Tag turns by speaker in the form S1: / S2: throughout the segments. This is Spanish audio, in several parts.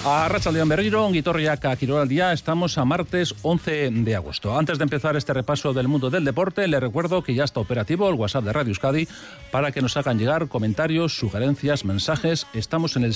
S1: Arratsaldeon berriro, ongi etorriak a Kirolaldía. Estamos a martes 11 de agosto. Antes de empezar este repaso del mundo del deporte, les recuerdo que ya está operativo el WhatsApp de Radio Euskadi para que nos hagan llegar comentarios, sugerencias, mensajes. Estamos en el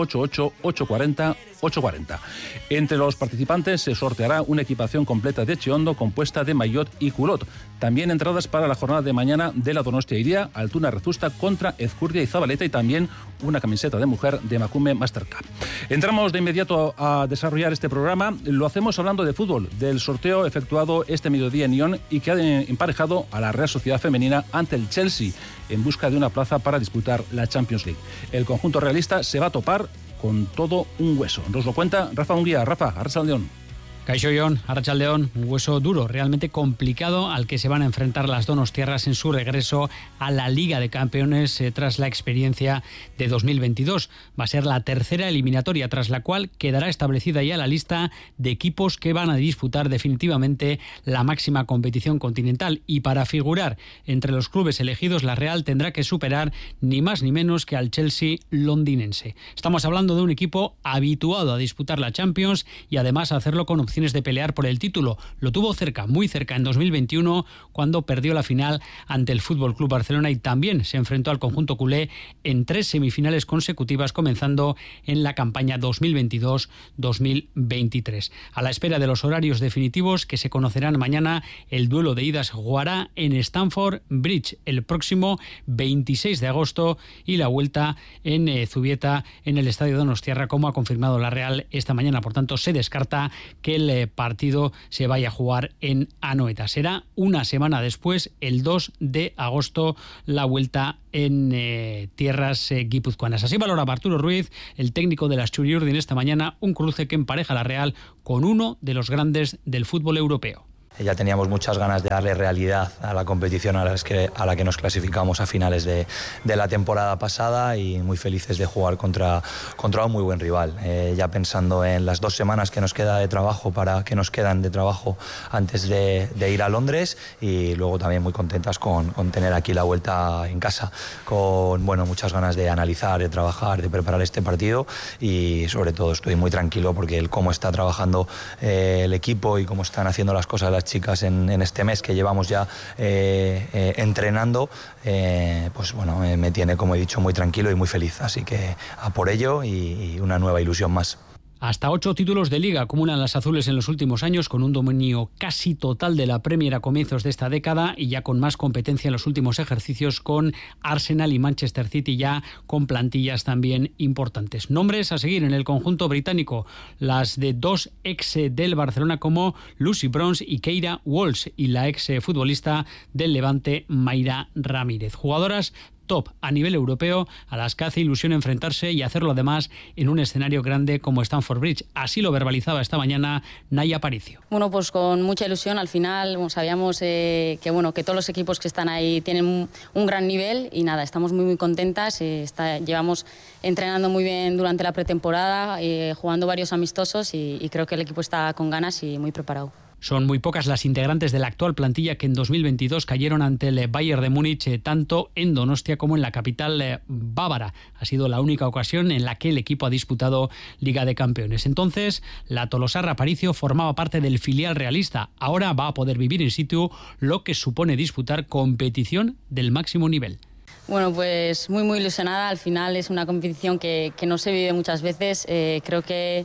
S1: 688-840-840. Entre los participantes se sorteará una equipación completa de Chiondo compuesta de maillot y culot. También entradas para la jornada de mañana de la Donostia Iría, Altuna Rezusta contra Ezcurdia y Zabaleta, y también una camiseta de mujer de Emakume Master Cup. Entramos de inmediato a desarrollar este programa. Lo hacemos hablando de fútbol, del sorteo efectuado este mediodía en Lyon y que ha emparejado a la Real Sociedad Femenina ante el Chelsea en busca de una plaza para disputar la Champions League. El conjunto realista se va a topar con todo un hueso. Nos lo cuenta Rafa Unguía. Rafa, arratsaldeon.
S2: Kaixo Jon, arratsaldeon, un hueso duro, realmente complicado al que se van a enfrentar las donostiarras en su regreso a la Liga de Campeones tras la experiencia de 2022. Va a ser la tercera eliminatoria, tras la cual quedará establecida ya la lista de equipos que van a disputar definitivamente la máxima competición continental. Y para figurar entre los clubes elegidos, la Real tendrá que superar ni más ni menos que al Chelsea londinense. Estamos hablando de un equipo habituado a disputar la Champions y además a hacerlo con opciones de pelear por el título. Lo tuvo cerca, muy cerca, en 2021, cuando perdió la final ante el FC Barcelona, y también se enfrentó al conjunto culé en 3 semifinales consecutivas, comenzando en la campaña 2022-2023. A la espera de los horarios definitivos que se conocerán mañana, el duelo de ida se jugará en Stamford Bridge el próximo 26 de agosto y la vuelta en Zubieta, en el estadio Donostiarra, como ha confirmado la Real esta mañana. Por tanto, se descarta que el partido se vaya a jugar en Anoeta. Será una semana después, el 2 de agosto, la vuelta en tierras guipuzcoanas. Así valoraba Arturo Ruiz, el técnico de las Txuri-Urdin, esta mañana, un cruce que empareja a la Real con uno de los grandes del fútbol europeo.
S3: Ya teníamos muchas ganas de darle realidad a la competición a la que nos clasificamos a finales de la temporada pasada, y muy felices de jugar contra un muy buen rival. Ya pensando en las 2 semanas que nos quedan de trabajo antes de ir a Londres, y luego también muy contentas con tener aquí la vuelta en casa, con muchas ganas de analizar, de trabajar, de preparar este partido, y sobre todo estoy muy tranquilo porque cómo está trabajando el equipo y cómo están haciendo las cosas las chicas en este mes que llevamos ya entrenando, me tiene, como he dicho, muy tranquilo y muy feliz. Así que a por ello y una nueva ilusión más.
S2: Hasta 8 títulos de Liga acumulan las azules en los últimos años, con un dominio casi total de la Premier a comienzos de esta década y ya con más competencia en los últimos ejercicios, con Arsenal y Manchester City ya con plantillas también importantes. Nombres a seguir en el conjunto británico, las de 2 ex del Barcelona como Lucy Bronze y Keira Walsh, y la ex futbolista del Levante Mayra Ramírez. Jugadoras top a nivel europeo, a las que hace ilusión enfrentarse y hacerlo además en un escenario grande como Stamford Bridge. Así lo verbalizaba esta mañana Naya Aparicio.
S4: Bueno, pues con mucha ilusión. Al final sabíamos que todos los equipos que están ahí tienen un gran nivel, y nada, estamos muy contentas. Llevamos entrenando muy bien durante la pretemporada, jugando varios amistosos, y creo que el equipo está con ganas y muy preparado.
S2: Son muy pocas las integrantes de la actual plantilla que en 2022 cayeron ante el Bayern de Múnich, tanto en Donostia como en la capital bávara. Ha sido la única ocasión en la que el equipo ha disputado Liga de Campeones. Entonces, la tolosarra Aparicio formaba parte del filial realista. Ahora va a poder vivir in situ lo que supone disputar competición del máximo nivel.
S4: Bueno, pues muy ilusionada. Al final es una competición que no se vive muchas veces. Creo que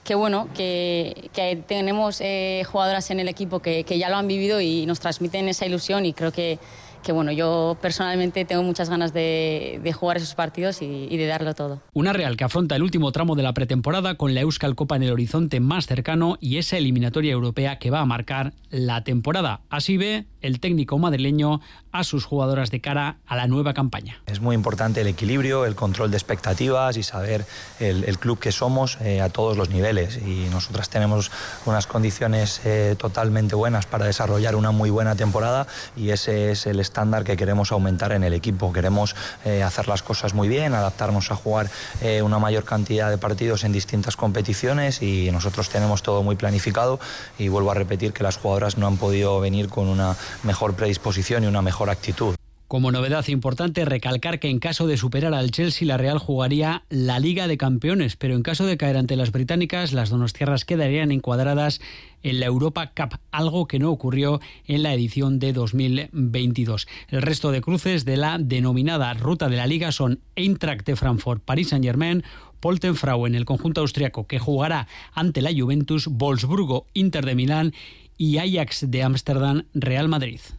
S4: tenemos jugadoras en el equipo que ya lo han vivido y nos transmiten esa ilusión, y creo que yo personalmente tengo muchas ganas de jugar esos partidos y de darlo todo.
S2: Una Real que afronta el último tramo de la pretemporada con la Euskal Copa en el horizonte más cercano y esa eliminatoria europea que va a marcar la temporada. Así ve el técnico madrileño a sus jugadoras de cara a la nueva campaña.
S3: Es muy importante el equilibrio, el control de expectativas y saber el club que somos a todos los niveles, y nosotras tenemos unas condiciones totalmente buenas para desarrollar una muy buena temporada, y ese es el estándar que queremos aumentar en el equipo. Queremos hacer las cosas muy bien, adaptarnos a jugar una mayor cantidad de partidos en distintas competiciones, y nosotros tenemos todo muy planificado, y vuelvo a repetir que las jugadoras no han podido venir con una mejor predisposición y una mejor actitud.
S2: Como novedad importante, recalcar que en caso de superar al Chelsea, la Real jugaría la Liga de Campeones, pero en caso de caer ante las británicas, las donostiarras quedarían encuadradas en la Europa Cup, algo que no ocurrió en la edición de 2022. El resto de cruces de la denominada Ruta de la Liga son Eintracht de Frankfurt, Paris Saint-Germain, Polten-Frauen, el conjunto austriaco, que jugará ante la Juventus, Wolfsburgo, Inter de Milán y Ajax de Ámsterdam, Real Madrid.